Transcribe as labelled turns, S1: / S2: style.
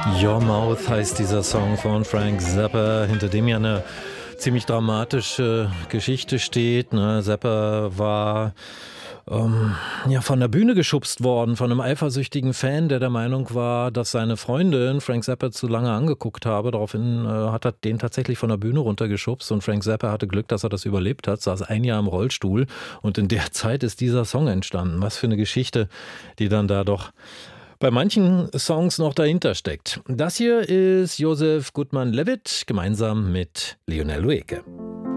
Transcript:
S1: Your Mouth heißt dieser Song von Frank Zappa, hinter dem ja eine ziemlich dramatische Geschichte steht. Ne? Zappa war ja von der Bühne geschubst worden von einem eifersüchtigen Fan, der Meinung war, dass seine Freundin Frank Zappa zu lange angeguckt habe. Daraufhin hat er den tatsächlich von der Bühne runtergeschubst und Frank Zappa hatte Glück, dass er das überlebt hat, saß ein Jahr im Rollstuhl und in der Zeit ist dieser Song entstanden. Was für eine Geschichte, die dann da doch bei manchen Songs noch dahinter steckt. Das hier ist Joseph Gutmann-Levitt gemeinsam mit Lionel Loueke.